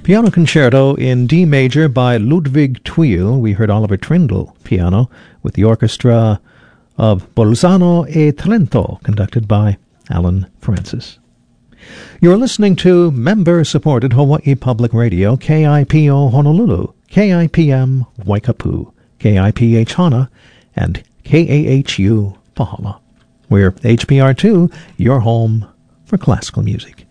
Piano Concerto in D major by Ludwig Thuil. We heard Oliver Trindle piano with the orchestra of Bolzano e Trento, conducted by Alan Francis. You're listening to member-supported Hawaii Public Radio, KIPO Honolulu, KIPM Waikapu, KIPH Hana, and KAHU Pahala. We're HPR2, your home for classical music.